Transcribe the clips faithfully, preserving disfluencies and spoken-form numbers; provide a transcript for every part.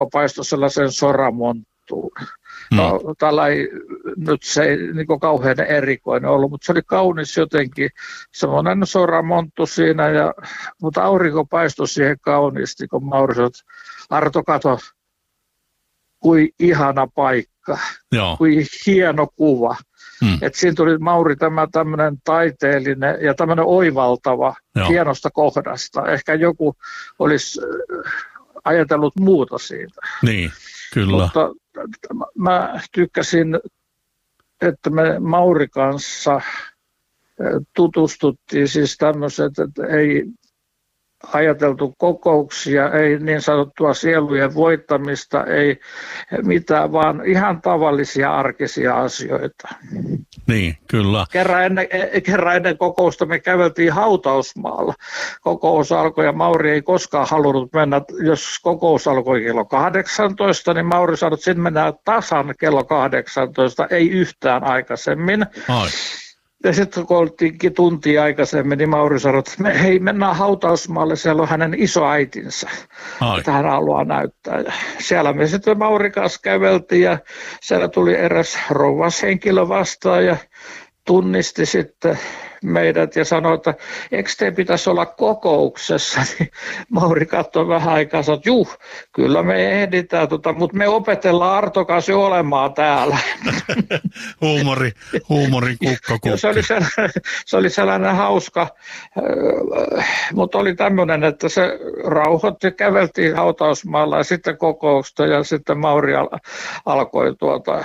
paistoi sellaisen soramonttuun. No, mm. Tällä ei, nyt se ei niin kauhean erikoinen ollut, mutta se oli kaunis jotenkin, semmoinen soramonttu siinä, ja, mutta aurinko paistoi siihen kauniisti, kun Mauri sanoi, että Arto, kato, kuin ihana paikka, Joo. kuin hieno kuva. Mm. Että siinä tuli Mauri tämä tämmöinen taiteellinen ja tämmöinen oivaltava Joo. hienosta kohdasta. Ehkä joku olisi ajatellut muuta siitä. Niin, kyllä. Mutta mä tykkäsin, että me Mauri kanssa tutustuttiin siis tämmöiset, että ei ajateltu kokouksia, ei niin sanottua sielujen voittamista, ei mitään, vaan ihan tavallisia arkisia asioita. Niin, kyllä. Kerran ennen, kerran ennen kokousta me käveltiin hautausmaalla. Kokous alkoi ja Mauri ei koskaan halunnut mennä, jos kokous alkoi kello kahdeksantoista, niin Mauri sanoi, että sinne mennään tasan kello kahdeksantoista, ei yhtään aikaisemmin. Ai. Ja sitten kun oltiinkin tuntia aikaisemmin, niin Mauri sanoi, että me, hei, mennään hautausmaalle, siellä on hänen isoäitinsä, että hän haluaa näyttää. Ja siellä me sitten Mauri kanssa käveltiin ja siellä tuli eräs rouvas henkilö vastaan ja tunnisti sitten meidät ja sanoi, että eikö te pitäisi olla kokouksessa, niin Mauri katsoi vähän aikaa ja sanoi, että juh, kyllä me ehditään, tota, mutta me opetellaan Arto kanssa jo olemaan täällä. Huumori, huumorin kukkakukki. Se oli sellainen, se oli sellainen hauska, mutta oli tämmöinen, että se rauhoitti, käveltiin hautausmaalla ja sitten kokousta ja sitten Mauri al- alkoi tuota...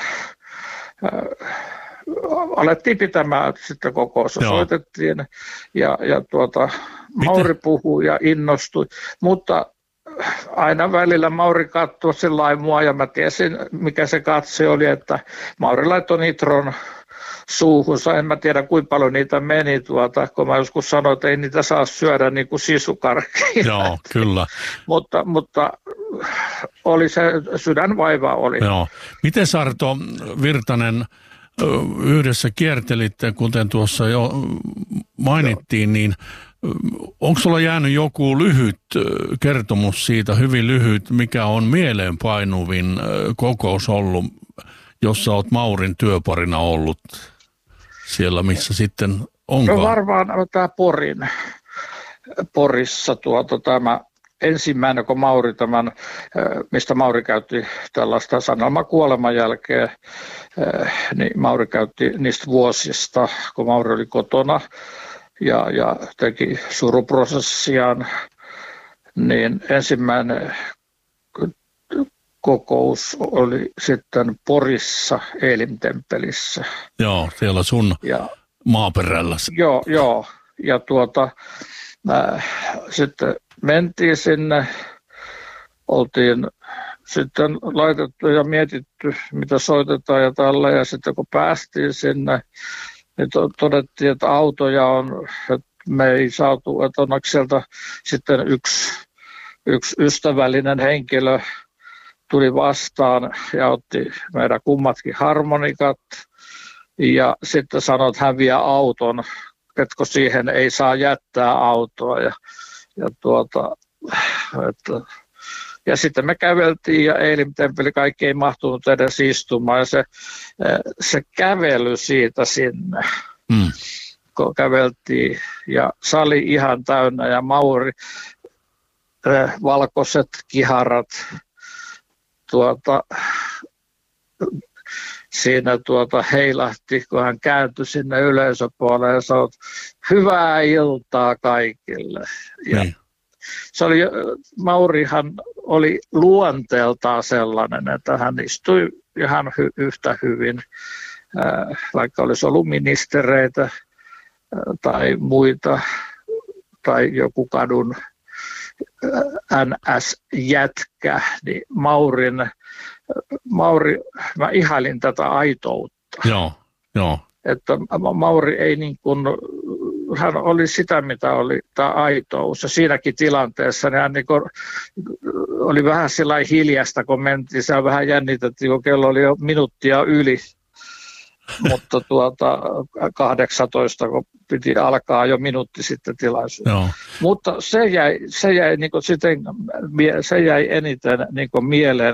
alettiin pitämään sitten kokousta, Joo. soitettiin ja, ja tuota, Mauri puhui ja innostui, mutta aina välillä Mauri katsoi sillä mua ja mä tiesin mikä se katse oli, että Mauri laittoi nitron suuhunsa, en mä tiedä kuinka paljon niitä meni tuota, kun mä joskus sanoin, että ei niitä saa syödä niin kuin sisukarkkia. Joo, kyllä. mutta, mutta oli se sydänvaiva oli. Joo. Miten Arto Virtanen yhdessä kiertelitte, kuten tuossa jo mainittiin, niin onko sulla jäänyt joku lyhyt kertomus siitä, hyvin lyhyt, mikä on mieleenpainuvin kokous ollut, jossa olet Maurin työparina ollut siellä, missä sitten onkaan? No varmaan tämä Porin, Porissa tuota, tämä ensimmäinen, kun Mauri tämän, mistä Mauri käytti tällaista sanelmaa kuoleman jälkeen, niin Mauri käytti niistä vuosista, kun Mauri oli kotona ja, ja teki suruprosessiaan, niin ensimmäinen kokous oli sitten Porissa Eelimtemppelissä. Joo, siellä sun ja, maaperällä. Joo, joo. Ja tuota, äh, sitten mentiin sinne, oltiin sitten laitettu ja mietitty, mitä soitetaan ja tällä. Ja sitten kun päästiin sinne, niin to- todettiin, että autoja on, että me ei saatu, että onneksi sieltä sitten yksi, yksi ystävällinen henkilö tuli vastaan ja otti meidän kummatkin harmonikat ja sitten sanoi, että hän vie auton, että siihen ei saa jättää autoa. Ja, ja, tuota, että, ja sitten me käveltiin ja Eelimtemppeli kaikki ei mahtunut edes istumaan ja se, se kävely siitä sinne, mm. kun käveltiin ja sali ihan täynnä ja Mauri, valkoiset kiharat, tuota, siinä tuota heilahti, kun hän kääntyi sinne yleisöpuolelle ja sanoi, hyvää iltaa kaikille. Ja niin. Se oli, Maurihan oli luonteeltaan sellainen, että hän istui ihan hy, yhtä hyvin, äh, vaikka olisi ollut ministereitä äh, tai muita, tai joku kadun N S-jätkä, niin Maurin, Mauri, mä ihailin tätä aitoutta. Joo, joo. Että Mauri ei niin kuin, hän oli sitä, mitä oli tämä aitous. Ja siinäkin tilanteessa niin hän niin kuin, oli vähän sillä hiljasta, kun mentiin. Se vähän jännitettiin, kun kello oli jo minuuttia yli. mutta tuota, kahdeksantoista, kun piti alkaa jo minuutti sitten tilaisuus. Joo. Mutta se jäi, se jäi, niin kuin siten, se jäi eniten niin kuin mieleen,